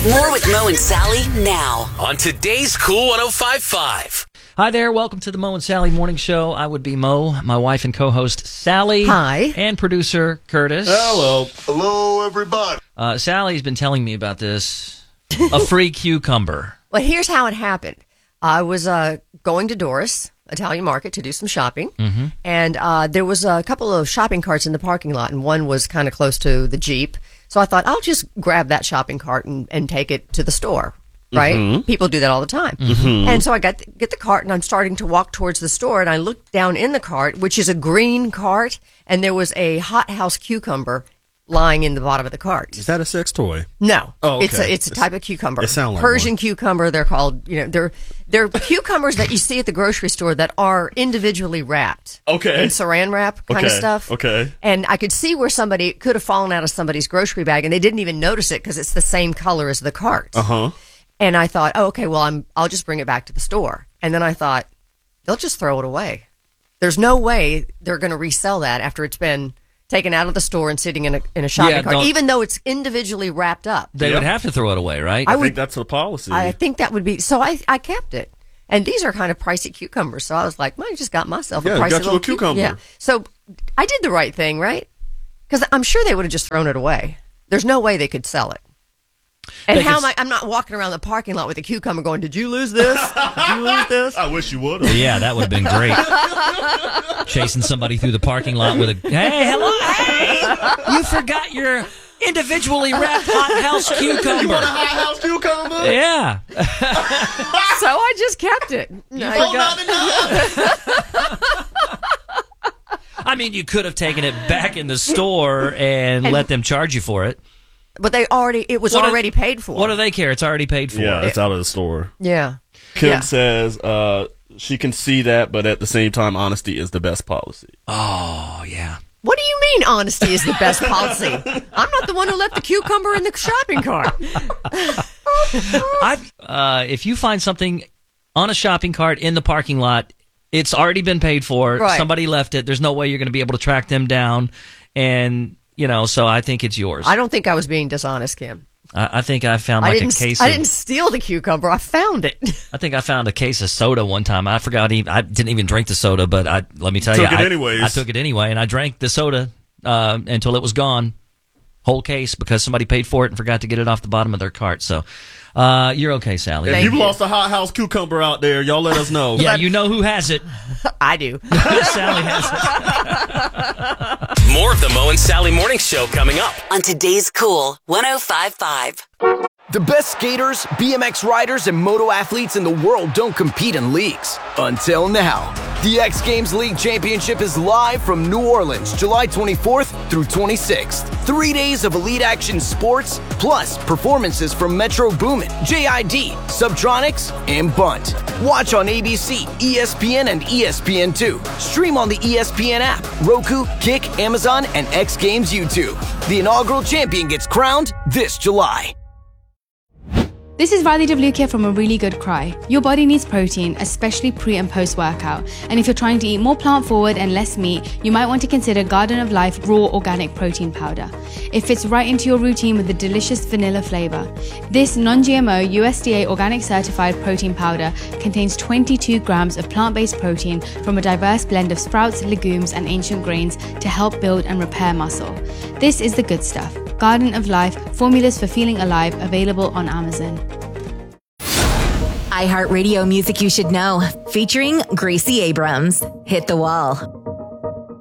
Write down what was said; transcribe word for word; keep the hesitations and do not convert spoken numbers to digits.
More with Mo and Sally now on today's Cool one oh five point five. Hi there. Welcome to the Mo and Sally Morning Show. I would be Mo, my wife and co-host Sally. Hi. And producer Curtis. Hello. Hello, everybody. Uh, Sally's been telling me about this. A free cucumber. Well, here's how it happened. I was uh, going to Doris Italian Market to do some shopping, mm-hmm. and uh, there was a couple of shopping carts in the parking lot, and one was kind of close to the Jeep. So I thought, I'll just grab that shopping cart and, and take it to the store. Right? Mm-hmm. People do that all the time. Mm-hmm. And so I got the, get the cart, and I'm starting to walk towards the store, and I looked down in the cart, which is a green cart, and there was a hothouse cucumber lying in the bottom of the cart. Is that a sex toy? No. Oh, okay. It's a it's a type of cucumber. It sounds like Persian one. cucumber. They're called, you know, they're they're cucumbers that you see at the grocery store that are individually wrapped. Okay. In saran wrap kind okay. of stuff. Okay. And I could see where somebody it could have fallen out of somebody's grocery bag, and they didn't even notice it because it's the same color as the cart. Uh huh. And I thought, oh, okay, well, I'm I'll just bring it back to the store. And then I thought, they'll just throw it away. There's no way they're going to resell that after it's been taken out of the store and sitting in a in a shopping Yeah, cart, don't- even though it's individually wrapped up. They Yep. would have to throw it away, right? I I would- think that's the policy. I think that would be so. I I kept it, and these are kind of pricey cucumbers. So I was like, well, I just got myself Yeah, a you pricey got you a little cu- cucumber. Yeah. So I did the right thing, right? Because I'm sure they would have just thrown it away. There's no way they could sell it. And They how could am I? I'm not walking around the parking lot with a cucumber going, "Did you lose this? Did you lose this?" I wish you would have. Yeah, that would have been great. Chasing somebody through the parking lot with a, hey, hello, hey, you forgot your individually wrapped hothouse cucumber. You want a hothouse cucumber? Yeah. So I just kept it. No, I Oh, got- no, no. I mean, you could have taken it back in the store and, And- let them charge you for it. But they already, it was What do- already paid for. What do they care? It's already paid for. Yeah, it's out of the store. Yeah. Kim Yeah. says uh, she can see that, but at the same time, honesty is the best policy. Oh, yeah. What do you mean honesty is the best policy? I'm not the one who left the cucumber in the shopping cart. I, uh, if you find something on a shopping cart in the parking lot, it's already been paid for. Right. Somebody left it. There's no way you're going to be able to track them down. And, you know, so I think it's yours. I don't think I was being dishonest, Kim. I, I think I found I like a didn't. case I of, didn't steal the cucumber. I found it. I think I found a case of soda one time. I forgot even, I didn't even drink the soda, but I let me tell Took you, it I, anyways. I took it anyway, and I drank the soda uh, until it was gone, whole case, because somebody paid for it and forgot to get it off the bottom of their cart. So uh, you're okay, Sally. If Thank you've you. lost a hothouse cucumber out there, y'all let us know. Yeah, you know who has it. I do. Sally has it. More of the Mo and Sally Morning Show coming up on today's Cool one oh five point five. The best skaters, B M X riders, and moto athletes in the world don't compete in leagues. Until now. The X Games League Championship is live from New Orleans, July twenty-fourth through twenty-sixth. Three days of elite action sports, plus performances from Metro Boomin, J I D, Subtronics, and Bunt. Watch on A B C, E S P N, and E S P N two. Stream on the E S P N app, Roku, Kick, Amazon, and X Games YouTube. The inaugural champion gets crowned this July. This is Riley DeVluke here from A Really Good Cry. Your body needs protein, especially pre and post workout. And if you're trying to eat more plant forward and less meat, you might want to consider Garden of Life Raw Organic Protein Powder. It fits right into your routine with a delicious vanilla flavor. This non-G M O U S D A organic certified protein powder contains twenty-two grams of plant-based protein from a diverse blend of sprouts, legumes, and ancient grains to help build and repair muscle. This is the good stuff. Garden of Life, formulas for feeling alive, available on Amazon. iHeartRadio Music You Should Know, featuring Gracie Abrams. Hit the Wall,